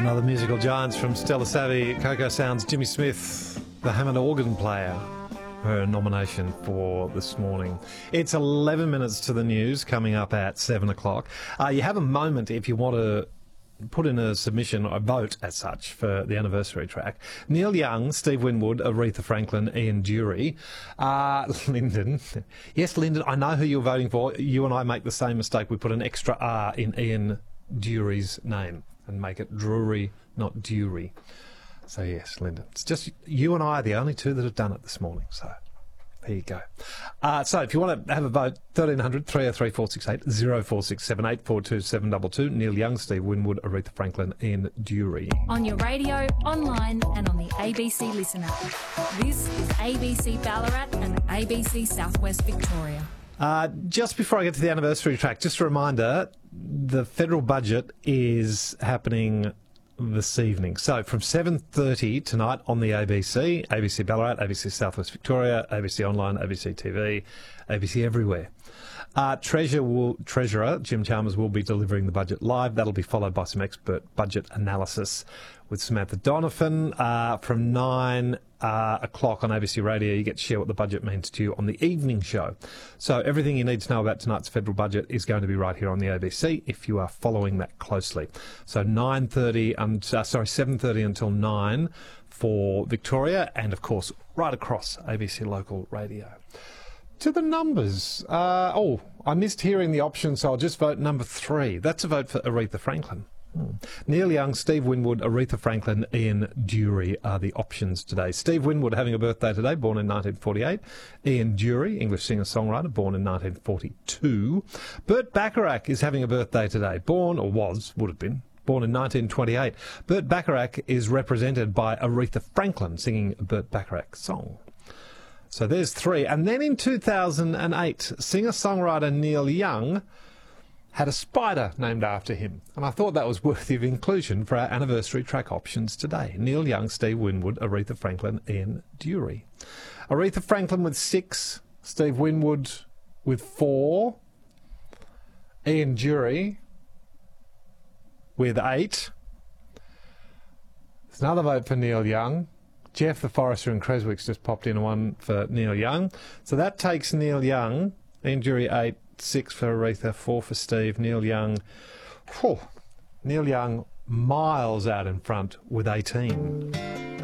Another musical giants from Stella Savvy, Coco Sounds, Jimmy Smith, the Hammond organ player, her nomination for this morning. It's 11 minutes to the news, coming up at 7 o'clock. You have a moment if you want to put in a submission, or a vote as such, for the anniversary track. Neil Young, Steve Winwood, Aretha Franklin, Ian Dury. Lyndon. Yes, Lyndon, I know who you're voting for. You and I make the same mistake. We put an extra R in Ian Dury's name and make it Drury, not Dury. So yes, Lyndon, it's just you and I are the only two that have done it this morning. So there you go. So if you want to have a vote, 1300 303 468 0467 842 722. Neil Young, Steve Winwood, Aretha Franklin, Ian Dury. On your radio, online and on the ABC Listen app. This is ABC Ballarat and ABC Southwest Victoria. Just before I get to the anniversary track, just a reminder, the federal budget is happening this evening. So from 7:30 tonight on the ABC, ABC Ballarat, ABC Southwest Victoria, ABC Online, ABC TV, ABC everywhere. Treasurer Jim Chalmers will be delivering the budget live. That'll be followed by some expert budget analysis with Samantha Donovan. From 9 o'clock on ABC Radio, you get to share what the budget means to you on the evening show. So everything you need to know about tonight's federal budget is going to be right here on the ABC if you are following that closely. So 7:30 until 9 for Victoria, and of course right across ABC Local Radio. To the numbers. I missed hearing the option, so I'll just vote number 3. That's a vote for Aretha Franklin. Neil Young, Steve Winwood, Aretha Franklin, Ian Dury are the options today. Steve Winwood having a birthday today, born in 1948. Ian Dury, English singer-songwriter, born in 1942. Burt Bacharach is having a birthday today, born in 1928. Burt Bacharach is represented by Aretha Franklin singing a Burt Bacharach song. So there's 3. And then in 2008, singer-songwriter Neil Young had a spider named after him. And I thought that was worthy of inclusion for our anniversary track options today. Neil Young, Steve Winwood, Aretha Franklin, Ian Dury. Aretha Franklin with 6, Steve Winwood with 4, Ian Dury with 8. There's another vote for Neil Young. Jeff the Forester in Creswick's just popped in one for Neil Young. So that takes Neil Young, Ian Dury 8, 6 for Aretha, 4 for Steve. Neil Young miles out in front with 18.